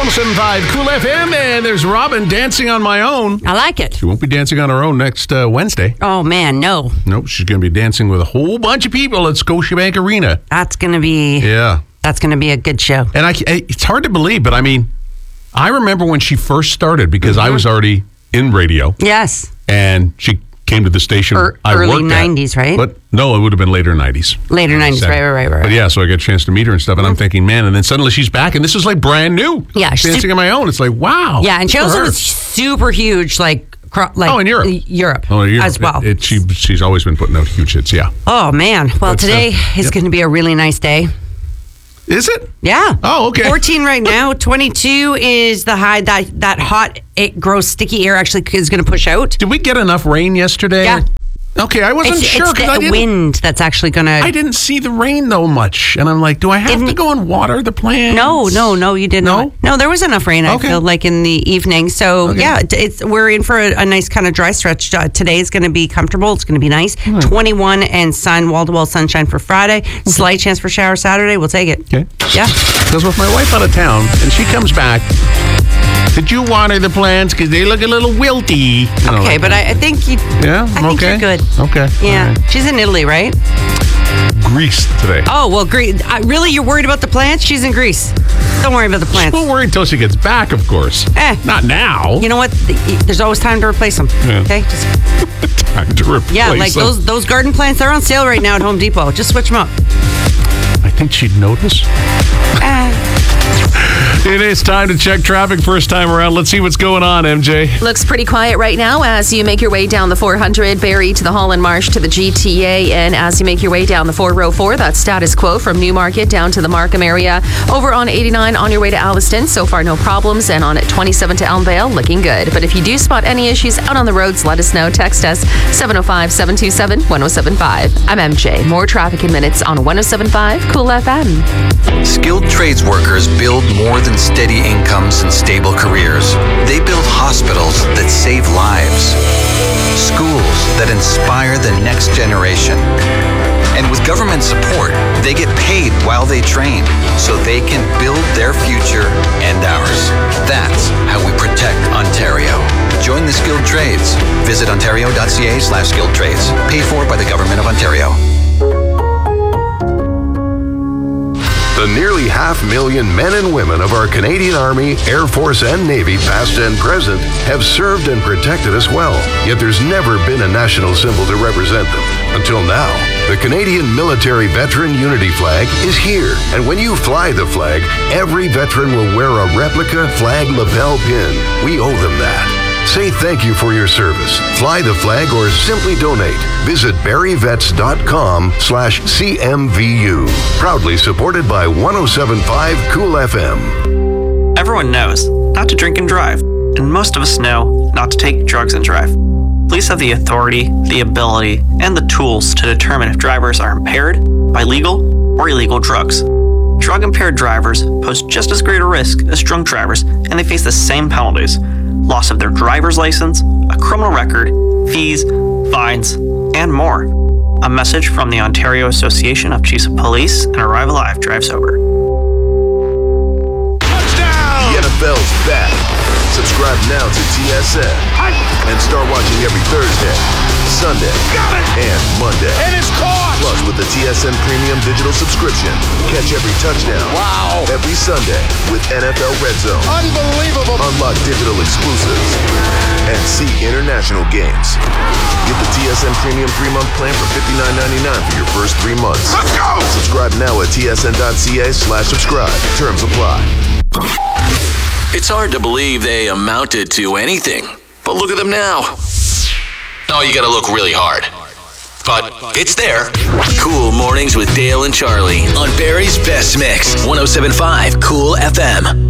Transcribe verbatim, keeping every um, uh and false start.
one oh seven point five Cool F M, and there's Robin dancing on my own. I like it. She won't be dancing on her own next uh, Wednesday. Oh, man, no. Nope, she's going to be dancing with a whole bunch of people at Scotiabank Arena. That's going to be... Yeah. That's going to be a good show. And I, it's hard to believe, but I mean, I remember when she first started because mm-hmm. I was already in radio. Yes. And she came to the station er, I early worked nineties, at, right? But no, it would have been later nineties. Later nineties, right, right, right, right. But yeah, so I got a chance to meet her and stuff, and mm-hmm. I'm thinking, man, and then suddenly she's back, and this is like brand new. Yeah. Dancing super, on my own. It's like, wow. Yeah, and she also was super huge, like, like oh, in Europe. Europe, oh, Europe. as well. It, it, she, she's always been putting out huge hits, yeah. Oh, man. Well, but, today uh, is yep. going to be a really nice day. Is it? Yeah. Oh, okay. fourteen right now. twenty-two is the high. That that hot, it, gross, sticky air actually is going to push out. Did we get enough rain yesterday? Yeah. Okay, I wasn't it's, sure. It's the I didn't, wind that's actually going to... I didn't see the rain, though, much. And I'm like, do I have didn't, to go and water the plants? No, no, no, you didn't. No? No, there was enough rain, I okay. feel like, in the evening. So, okay. yeah, it's we're in for a, a nice kind of dry stretch. Uh, today is going to be comfortable. It's going to be nice. Hmm. twenty-one and sun, wall-to-wall sunshine for Friday. Okay. Slight chance for shower Saturday. We'll take it. Okay. Yeah. Because with my wife out of town, and she comes back... Did you water the plants? Because they look a little wilty. You know, okay, like but I, I think you. Yeah, I think okay. you're good. Okay. Yeah, right. She's in Italy, right? Greece today. Oh well, Greece. Uh, really, you're worried about the plants? She's in Greece. Don't worry about the plants. Don't worry until she gets back, of course. Eh, not now. You know what? There's always time to replace them. Yeah. Okay. Just, time to replace. Yeah, like them. those those garden plants. They're on sale right now at Home Depot. Just switch them up. I think she'd notice. Uh, It is time to check traffic first time around. Let's see what's going on, M J. Looks pretty quiet right now as you make your way down the four hundred, Barrie to the Holland Marsh to the G T A, and as you make your way down the four oh four, that's status quo from Newmarket down to the Markham area. Over on eighty-nine on your way to Alliston, so far no problems, and on at twenty-seven to Elmvale, looking good. But if you do spot any issues out on the roads, let us know. Text us seven oh five, seven two seven, one oh seven five. I'm M J. More traffic in minutes on one oh seven point five Cool F M. Skilled trades workers build more than steady incomes and stable careers. They build hospitals that save lives, schools that inspire the next generation. And with government support, they get paid while they train so they can build their future and ours. That's how we protect Ontario. Join the skilled trades. Visit ontario.ca slash skilled trades. Paid for by the Government of Ontario. The nearly half million men and women of our Canadian Army, Air Force, and Navy, past and present, have served and protected us well. Yet there's never been a national symbol to represent them. Until now. The Canadian Military Veteran Unity Flag is here. And when you fly the flag, every veteran will wear a replica flag lapel pin. We owe them that. Say thank you for your service. Fly the flag or simply donate. Visit barryvets.com slash CMVU. Proudly supported by one oh seven point five Cool F M. Everyone knows not to drink and drive, and most of us know not to take drugs and drive. Police have the authority, the ability, and the tools to determine if drivers are impaired by legal or illegal drugs. Drug-impaired drivers pose just as great a risk as drunk drivers, and they face the same penalties. Loss of their driver's license, a criminal record, fees, fines, and more. A message from the Ontario Association of Chiefs of Police and Arrive Alive Drive Sober. Touchdown! The N F L's back. Subscribe now to T S N and start watching every Thursday, Sunday, and Monday. And it's caught! Plus, with the T S N Premium Digital subscription, catch every touchdown. Wow! Every Sunday with N F L Red Zone. Unbelievable! Unlock digital exclusives and see international games. Get the T S N Premium three-month plan for fifty-nine ninety-nine for your first three months. Let's go! Subscribe now at tsn.ca slash subscribe. Terms apply. It's hard to believe they amounted to anything, but look at them now. Oh, you gotta look really hard. But it's there. Cool Mornings with Dale and Charlie on Barrie's Best Mix, one oh seven point five Cool F M.